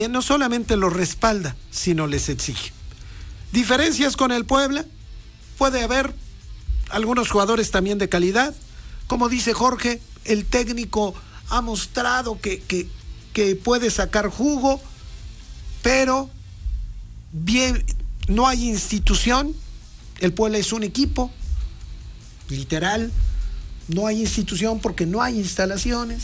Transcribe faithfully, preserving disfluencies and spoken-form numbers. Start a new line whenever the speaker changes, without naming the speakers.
no solamente los respalda, sino les exige. Diferencias con el Puebla, puede haber algunos jugadores también de calidad. Como dice Jorge, el técnico ha mostrado que, que, que puede sacar jugo, pero bien, no hay institución. El Puebla es un equipo, literal, no hay institución porque no hay instalaciones.